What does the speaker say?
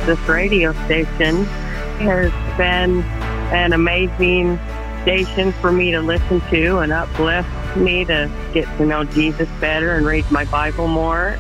this radio station has been an amazing station for me to listen to and uplift me to get to know Jesus better and read my Bible more.